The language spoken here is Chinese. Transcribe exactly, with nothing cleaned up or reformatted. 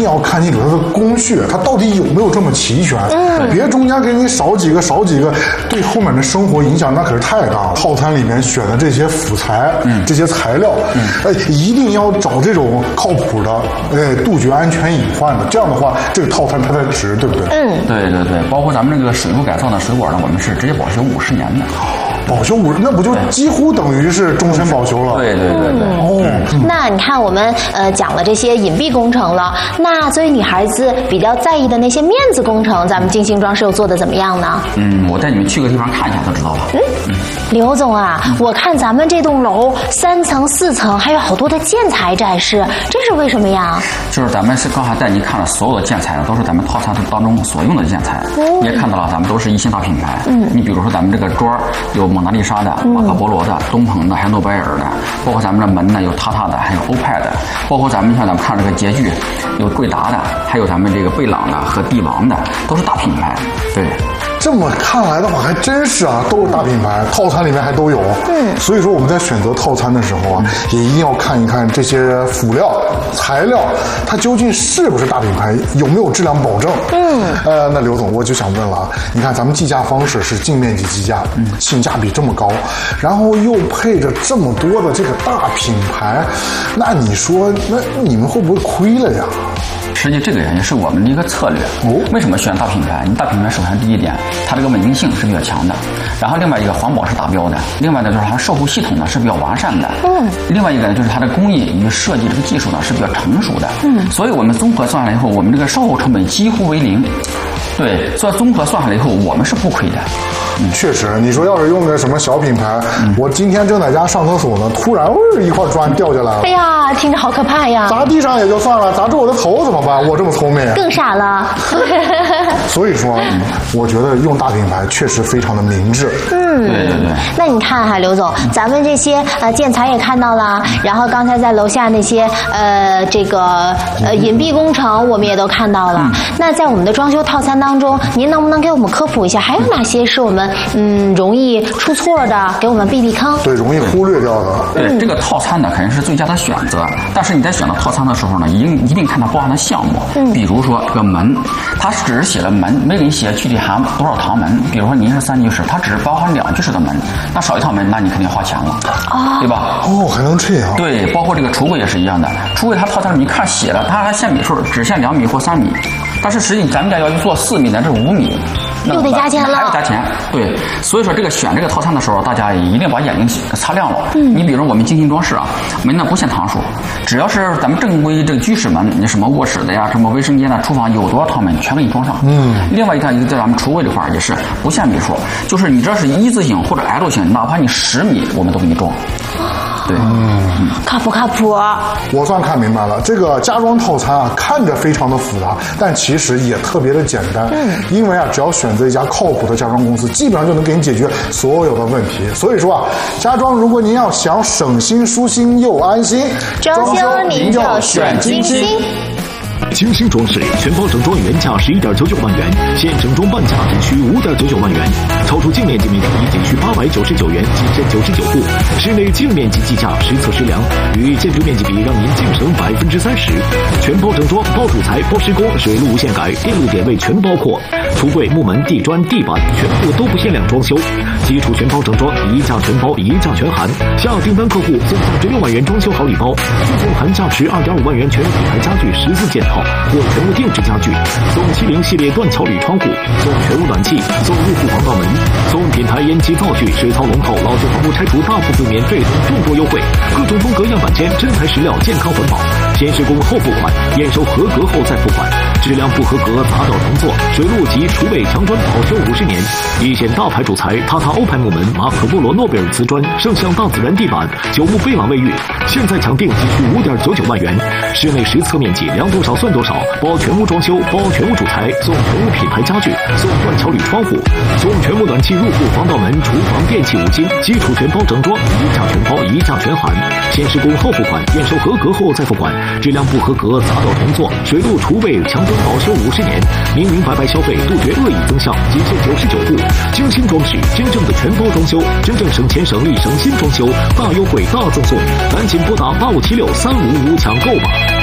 要看清楚它的工序，它到底有没有这么齐全。嗯，别中间给你少几个少几个，对后面的生活影响那可是太大了。套餐里面选的这些辅材，嗯，这些材料，嗯，哎，一定要找这种靠谱的，哎，杜绝安全隐患的。这样的话，这个套餐它才值，对不对？ 嗯，对对对，包括咱们这个水路改造的水果呢，我们是直接保修五十年的。 保修五，那不就几乎等于是终身保修了？ 对对对对。 哦， 嗯、 那你看我们呃讲了这些隐蔽工程了，那作为女孩子比较在意的那些面子工程，咱们精心装饰又做的怎么样呢？ 嗯，我带你们去个地方看一下就知道了。 嗯，嗯刘总啊，嗯、我看咱们这栋楼三层四层还有好多的建材展示，这是为什么呀？ 就是咱们是刚才带您看了所有的建材，都是咱们套餐当中所用的建材。哦、你也看到了，咱们都是一星大品牌。嗯，你比如说咱们这个桌有蒙娜丽莎的、马可波罗的、东鹏的，还有诺贝尔的，包括咱们的门呢有塔塔的，还有欧派的，包括咱们像咱们看这个洁具，有贵达的，还有咱们这个贝朗的和帝王的，都是大品牌。对。 这么看来的话，还真是啊，都是大品牌，套餐里面还都有。嗯，所以说我们在选择套餐的时候啊，嗯、也一定要看一看这些辅料、材料，它究竟是不是大品牌，有没有质量保证。嗯，呃，那刘总，我就想问了啊，你看咱们计价方式是净面积计价，嗯，性价比这么高，然后又配着这么多的这个大品牌，那你说，那你们会不会亏了呀？ 实际这个也是我们的一个策略。哦，为什么选大品牌？你大品牌首先第一点，它这个稳定性是比较强的，然后另外一个环保是达标的，另外呢就是它售后系统呢是比较完善的。嗯，另外一个呢就是它的工艺与设计这个技术呢是比较成熟的。嗯，所以我们综合算下来以后，我们这个售后成本几乎为零。对，所以综合算下来以后，我们是不亏的。 嗯，确实，你说要是用个什么小品牌，嗯、我今天正在家上厕所呢，突然哦一块砖掉下来了， 哎呀，听着好可怕呀！ 砸地上也就算了，砸住我的头怎么办？我这么聪明， 更傻了。 所以说，嗯、我觉得用大品牌确实非常的明智。 嗯， 对对对。 那你看哈，刘总，咱们这些呃建材也看到了，然后刚才在楼下那些呃这个呃隐蔽工程我们也都看到了。嗯、那在我们的装修套餐当中，您能不能给我们科普一下，还有哪些是我们嗯容易出错的，给我们避避坑？ 对，容易忽略掉的。 对，嗯、这个套餐呢肯定是最佳的选择，但是你在选择套餐的时候呢，一定一定看它包含的项目。嗯，比如说这个门，它只是写了门，没给你写具体含多少堂门。比如说您是三居室，它只是包含两居室的门，那少一套门，那你肯定花钱了，哦，对吧？ 哦，还能这样？ 对，包括这个橱柜也是一样的，橱柜它套餐里面看写了，它还限米数，只限两米或三米，但是实际咱们家要去做四米乃至五米。 又得加钱了， 还要加钱，对，所以说这个选这个套餐的时候，大家也一定把眼睛擦亮了。嗯，你比如我们精心装饰啊，门呢不限堂数，只要是咱们正规这个居室门，你什么卧室的呀，什么卫生间的、厨房有多少套门，全给你装上。嗯，另外一个一个在咱们橱柜这块也是不限米数，就是你这是一字形或者 L 型，哪怕你十米，我们都给你装。对， 嗯，靠谱靠谱。 我算看明白了，这个家装套餐啊，看着非常的复杂，但其实也特别的简单。嗯，因为啊，只要选择一家靠谱的家装公司，基本上就能给你解决所有的问题。所以说啊，家装如果您要想省心、舒心又安心， 装修您就选金星。 精心装饰全包整装原价十一点九九万元，现整装半价仅需五点九九万元，超出净面积面积仅需八百九十九元，仅限九十九户。室内净面积计价实测实量，与建筑面积比让您净省百分之三十。全包整装，包主材、包施工、水路无限改，电路点位全包括。橱柜、木门、地砖、地板全部都不限量装修，基础全包整装，一价全包，一价全含。下订单客户送价值六万元装修好礼包，附送含价值二点五万元全品牌家具十四件套或全屋定制家具，送七零系列断桥铝窗户，送全屋暖气，送入户防盗门，送品牌烟机灶具、水槽龙头、老旧房屋拆除大部分免税等众多优惠，各种风格样板间，真材实料，健康环保，先施工后付款，验收合格后再付款，质量不合格砸倒重做，水路及厨卫墙砖保修五十年，一线大牌主材塔塔欧派木门、马可波罗诺贝尔瓷砖、圣象大自然地板、九牧贝朗卫浴，现在抢定仅需五点九九万元，室内实测面积量多少算多少，包全屋装修，包全屋主材，送全屋品牌家具，送断桥铝窗户，送全屋暖气入户防盗门、厨房电器五金，基础全包整装，一价全包，一价全含，先施工后付款，验收合格后再付款，质量不合格砸倒重做，水路厨卫墙砖保修五十年，明明白白消费，杜绝恶意增项，仅限九十九户，精心装饰，真正的全包装修，真正省钱省力省心装修，大优惠大赠送，赶紧拨打八五七六三五五抢购吧。